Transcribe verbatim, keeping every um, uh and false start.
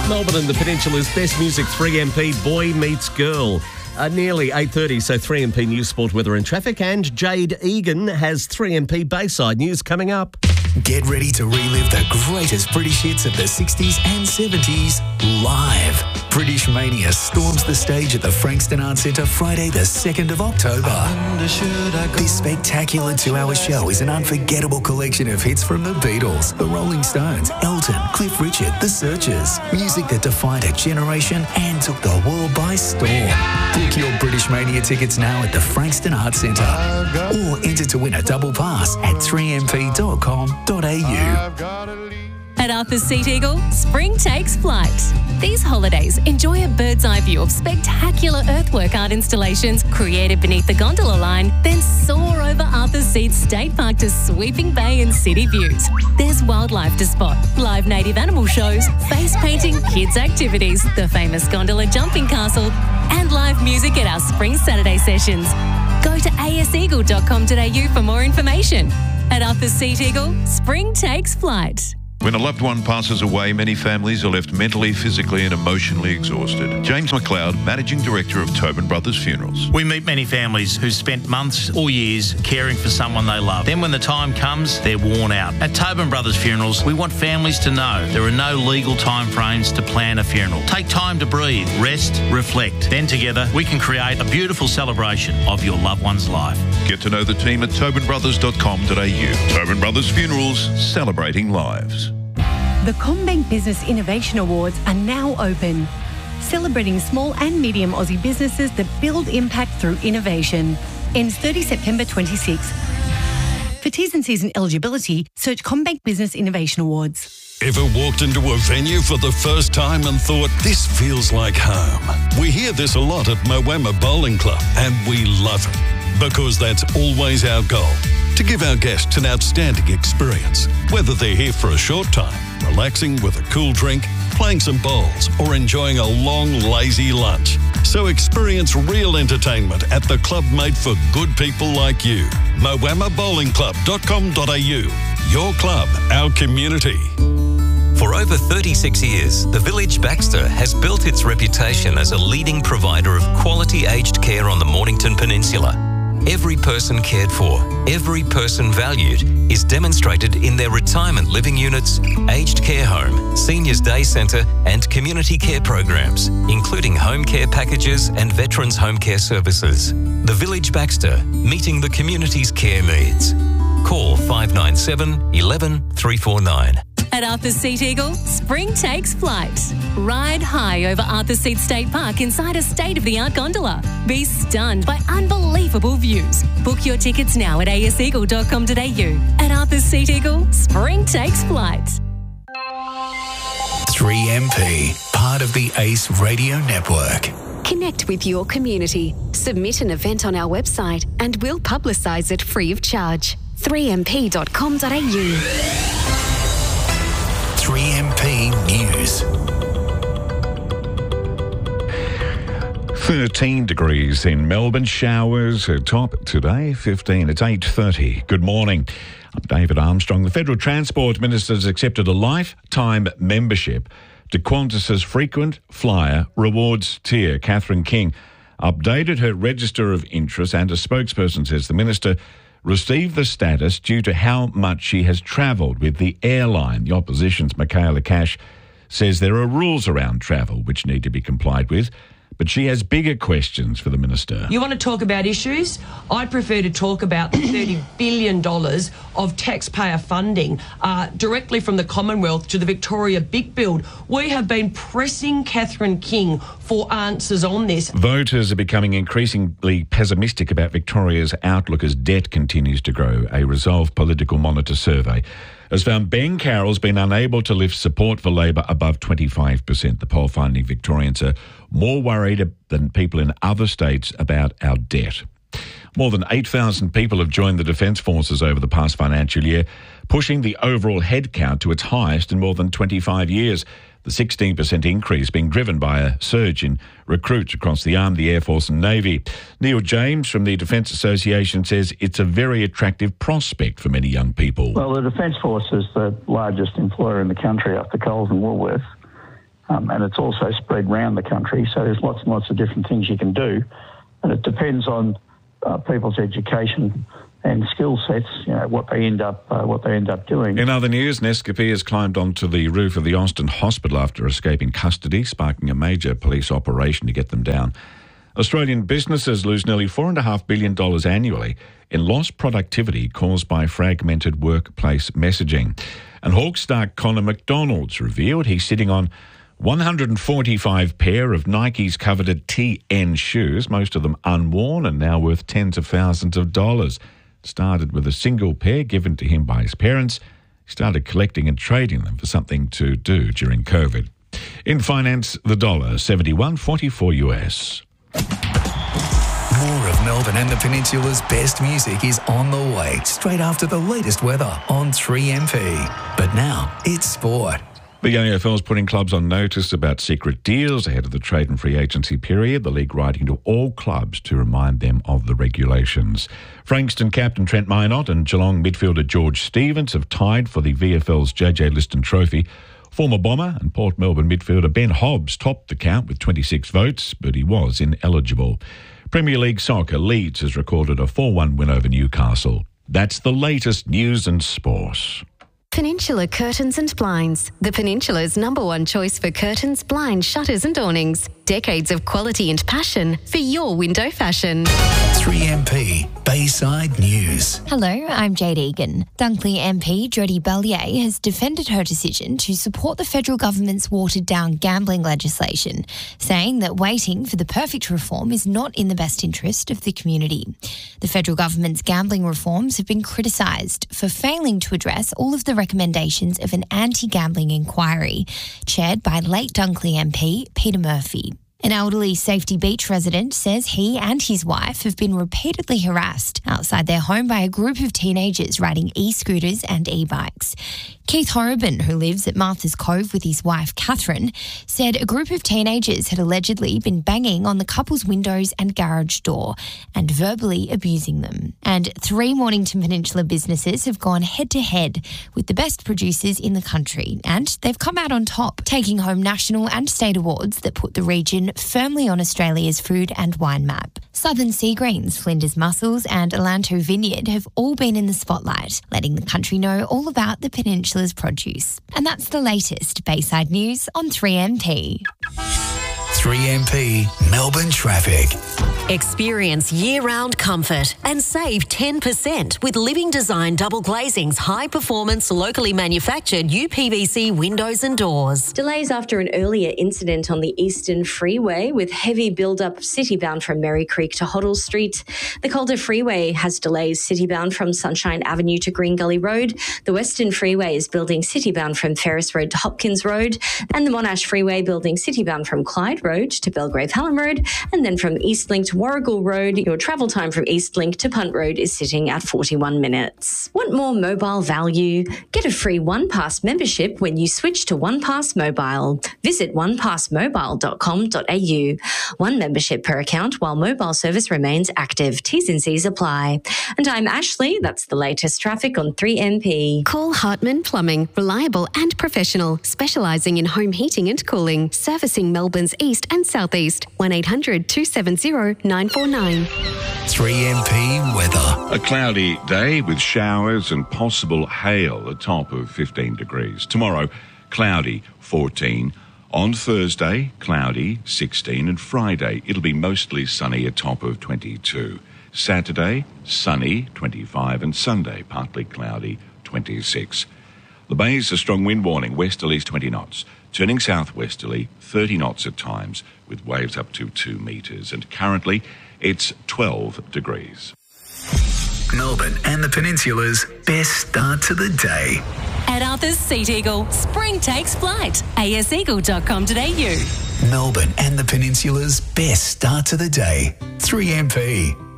Melbourne and the Peninsula's best music, three M P, Boy Meets Girl. Uh, nearly eight thirty, so three M P News, Sport, Weather and Traffic. And Jade Egan has three M P Bayside News coming up. Get ready to relive the greatest British hits of the sixties and seventies live. British Mania storms the stage at the Frankston Arts Centre Friday the second of October. This spectacular two-hour show is an unforgettable collection of hits from the Beatles, the Rolling Stones, Elton, Cliff Richard, The Searchers. Music that defined a generation and took the world by storm. Book your British Mania tickets now at the Frankston Arts Centre or enter to win a double pass at three m p dot com dot a u. At Arthur's Seat Eagle, spring takes flight. These holidays, enjoy a bird's eye view of spectacular earthwork art installations created beneath the gondola line, then soar over Arthur's Seat State Park to sweeping bay and city views. There's wildlife to spot, live native animal shows, face painting, kids activities, the famous gondola jumping castle, and live music at our spring Saturday sessions. Go to a s eagle dot com dot a u for more information. At Arthur's Seat Eagle, spring takes flight. When a loved one passes away, many families are left mentally, physically and emotionally exhausted. James McLeod, Managing Director of Tobin Brothers Funerals. We meet many families who spent months or years caring for someone they love. Then when the time comes, they're worn out. At Tobin Brothers Funerals, we want families to know there are no legal timeframes to plan a funeral. Take time to breathe, rest, reflect. Then together, we can create a beautiful celebration of your loved one's life. Get to know the team at tobin brothers dot com dot a u. Tobin Brothers Funerals, celebrating lives. The CommBank Business Innovation Awards are now open, celebrating small and medium Aussie businesses that build impact through innovation. Ends thirtieth September twenty-sixth. For T's and C's and eligibility, search CommBank Business Innovation Awards. Ever walked into a venue for the first time and thought, this feels like home? We hear this a lot at Moama Bowling Club, and we love it, because that's always our goal, to give our guests an outstanding experience, whether they're here for a short time, relaxing with a cool drink, playing some bowls, or enjoying a long, lazy lunch. So experience real entertainment at the club made for good people like you. moama bowling club dot com dot a u. Your club, our community. For over thirty-six years, the Village Baxter has built its reputation as a leading provider of quality aged care on the Mornington Peninsula. Every person cared for, every person valued is demonstrated in their retirement living units, aged care home, seniors day centre and community care programs, including home care packages and veterans home care services. The Village Baxter, meeting the community's care needs. Call five nine seven, one one, three four nine. At Arthur's Seat Eagle, spring takes flight. Ride high over Arthur's Seat State Park inside a state-of-the-art gondola. Be stunned by unbelievable views. Book your tickets now at a s eagle dot com dot a u. At Arthur's Seat Eagle, spring takes flight. three M P, part of the ACE Radio Network. Connect with your community. Submit an event on our website and we'll publicise it free of charge. three m p dot com dot a u. three M P News. thirteen degrees in Melbourne. Showers are top today, fifteen. It's eight thirty. Good morning. I'm David Armstrong. The Federal Transport Minister has accepted a lifetime membership to Qantas's frequent flyer rewards tier. Catherine King updated her register of interest, and a spokesperson says the minister received the status due to how much she has travelled with the airline. The opposition's Michaela Cash says there are rules around travel which need to be complied with, but she has bigger questions for the minister. You want to talk about issues? I'd prefer to talk about the thirty billion dollars of taxpayer funding uh, directly from the Commonwealth to the Victoria Big Build. We have been pressing Catherine King for answers on this. Voters are becoming increasingly pessimistic about Victoria's outlook as debt continues to grow. A Resolve Political Monitor survey has found Ben Carroll's been unable to lift support for Labor above twenty-five percent. The poll finding Victorians are more worried than people in other states about our debt. More than eight thousand people have joined the Defence Forces over the past financial year, pushing the overall headcount to its highest in more than twenty-five years. The sixteen percent increase being driven by a surge in recruits across the Army, the Air Force and Navy. Neil James from the Defence Association says it's a very attractive prospect for many young people. Well, the Defence Force is the largest employer in the country after Coles and Woolworths. Um, and it's also spread around the country, so there's lots and lots of different things you can do. And it depends on uh, people's education and skill sets, you know, what they end up uh, what they end up doing. In other news, Nescapi has climbed onto the roof of the Austin Hospital after escaping custody, sparking a major police operation to get them down. Australian businesses lose nearly four point five billion dollars annually in lost productivity caused by fragmented workplace messaging. And Hawks star Connor McDonald's revealed he's sitting on one hundred forty-five pair of Nike's coveted T N shoes, most of them unworn and now worth tens of thousands of dollars. Started with a single pair given to him by his parents. He started collecting and trading them for something to do during COVID. In finance, the dollar, seventy-one forty-four U S. More of Melbourne and the Peninsula's best music is on the way, straight after the latest weather on three M P. But now, it's sport. The A F L is putting clubs on notice about secret deals ahead of the trade and free agency period. The league writing to all clubs to remind them of the regulations. Frankston captain Trent Minot and Geelong midfielder George Stevens have tied for the V F L's J J Liston Trophy. Former Bomber and Port Melbourne midfielder Ben Hobbs topped the count with twenty-six votes, but he was ineligible. Premier League soccer, Leeds has recorded a four one win over Newcastle. That's the latest news and sport. Peninsula Curtains and Blinds, the Peninsula's number one choice for curtains, blinds, shutters and awnings. Decades of quality and passion for your window fashion. three M P Bayside News. Hello, I'm Jade Egan. Dunkley M P Jodie Bellier has defended her decision to support the federal government's watered-down gambling legislation, saying that waiting for the perfect reform is not in the best interest of the community. The federal government's gambling reforms have been criticised for failing to address all of the recommendations of an anti-gambling inquiry chaired by late Dunkley M P Peter Murphy. An elderly Safety Beach resident says he and his wife have been repeatedly harassed outside their home by a group of teenagers riding e-scooters and e-bikes. Keith Horrobin, who lives at Martha's Cove with his wife Catherine, said a group of teenagers had allegedly been banging on the couple's windows and garage door and verbally abusing them. And three Mornington Peninsula businesses have gone head-to-head with the best producers in the country, and they've come out on top, taking home national and state awards that put the region firmly on Australia's food and wine map. Southern Sea Greens, Flinders Mussels and Alanto Vineyard have all been in the spotlight, letting the country know all about the peninsula's produce. And that's the latest Bayside News on three M P. three M P Melbourne Traffic. Experience year-round comfort and save ten percent with Living Design Double Glazing's high-performance, locally manufactured U P V C windows and doors. Delays after an earlier incident on the Eastern Freeway with heavy build-up citybound from Merry Creek to Hoddle Street. The Calder Freeway has delays citybound from Sunshine Avenue to Green Gully Road. The Western Freeway is building citybound from Ferris Road to Hopkins Road. And the Monash Freeway building citybound from Clyde Road to Belgrave Hallam Road. And then from Eastlink to Warrigal Road, your travel time from Eastlink to Punt Road is sitting at forty-one minutes. Want more mobile value? Get a free OnePass membership when you switch to OnePass Mobile. Visit one pass mobile dot com dot a u. One membership per account while mobile service remains active. T's and C's apply. And I'm Ashley. That's the latest traffic on three M P. Call Hartman Plumbing, reliable and professional, specialising in home heating and cooling, servicing Melbourne's east and southeast. one eight hundred two seven zero nine four nine. three M P weather. A cloudy day with showers and possible hail, a top of fifteen degrees. Tomorrow, cloudy, fourteen. On Thursday, cloudy, sixteen. And Friday, it'll be mostly sunny, a top of twenty-two. Saturday, sunny, twenty-five. And Sunday, partly cloudy, twenty-six. The Bay's a strong wind warning, westerlies twenty knots. Turning southwesterly, thirty knots at times, with waves up to two metres. And currently, it's twelve degrees. Melbourne and the Peninsula's best start to the day. At Arthur's Seat Eagle, spring takes flight. a s eagle dot com dot a u. Melbourne and the Peninsula's best start to the day. three M P.